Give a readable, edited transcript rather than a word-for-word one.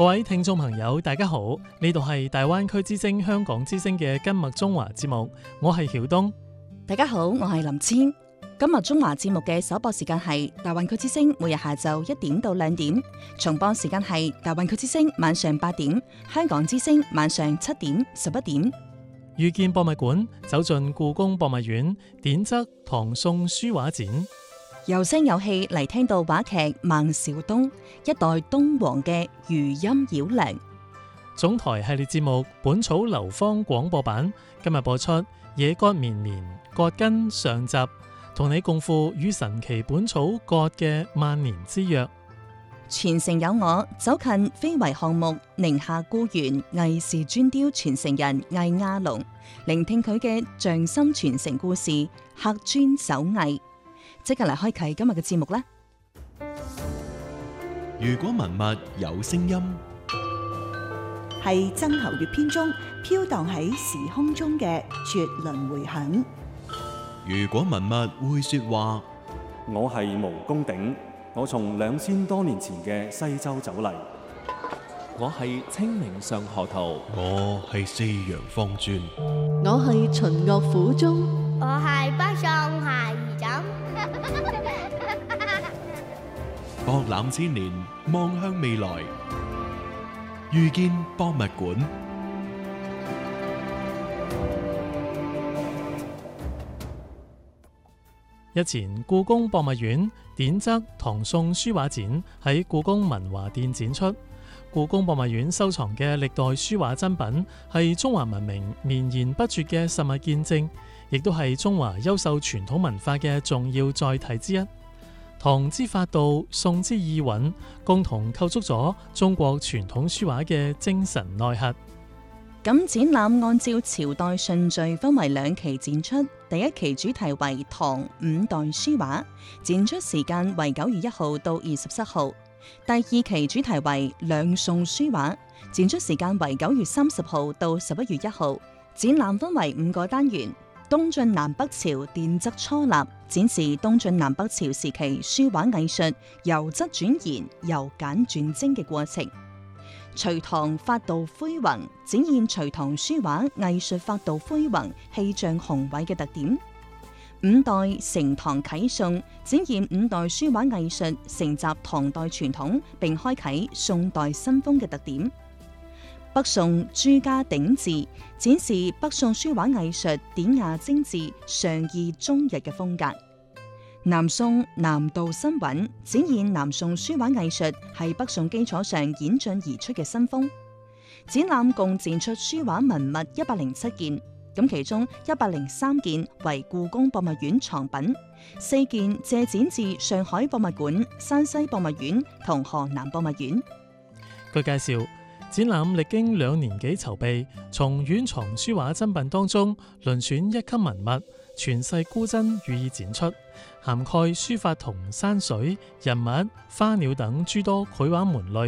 各位聽眾朋友，大家好，呢度係大灣區之聲香港之聲嘅今日中華節目，我係曉東。 大家好，我係林千。今日中華節目嘅首播時間係大灣區之聲，每日下晝1點到2點；重播時間係大灣區之聲晚上8點，香港之聲晚上7點、11點。 遇見博物館，走進故宮博物院，典則唐宋書畫展。 有聲有氣嚟聽到話劇《孟小冬》，一代東皇嘅餘音繞梁。 總台系列節目《本草流芳》廣播版今日播出《野葛綿綿葛根》上集，同你共赴與神奇本草葛嘅萬年之約。 傳承有我，走近非遺項目寧夏孤園藝事專雕傳承人魏亞龍，聆聽佢嘅匠心傳承故事，客專手藝。即刻嚟開啟今日嘅節目啦！ 如果文物有聲音， 係曾侯乙編中飄蕩喺時空中嘅絕倫迴響。 如果文物會說話， 我係毛公鼎，我從2000多年前嘅西周走嚟。 我係清明上河圖， 我係四陽方尊， 我係秦樂府中， 我係北宋鞋兒枕。 博覽千年，望向未來，遇見博物館。 日前，故宮博物院典則唐宋書畫展喺故宮文華殿展出。故宮博物院收藏嘅歷代書畫珍品，係中華文明綿延不絕嘅實物見證，亦都係中華優秀傳統文化嘅重要載體之一。唐之法度，宋之意韻，共同構築咗中國傳統書畫嘅精神內核。 咁展覽按照朝代順序分為2期展出，第一期主題為唐5代書畫，展出時間為9月1號到27號；第二期主題為兩宋書畫，展出時間為9月30號到11月1號。展覽分為5個單元。東晉南北朝典則初立，展示東晉南北朝時期書畫藝術由質轉言、由簡轉精嘅過程。隋唐法度恢宏，展現隋唐書畫藝術法度恢宏、氣象宏偉嘅特點。5代承唐啟宋，展現5代書畫藝術承襲唐代傳統，並開啟宋代新風嘅特點。北宋朱家鼎治，展示北宋書畫藝術典雅精緻、上意中逸嘅風格。南宋南道新韻，展現南宋書畫藝術喺北宋基礎上演進而出嘅新風。展覽共展出書畫文物107件，咁其中103件為故宮博物院藏品，4件借展至上海博物館、山西博物院同河南博物院。 據介紹，展覽歷經2年幾籌備，從院藏書畫珍品當中遴選1級文物，傳世孤珍予以展出，涵蓋書法同山水、人物、花鳥等諸多繪畫門類。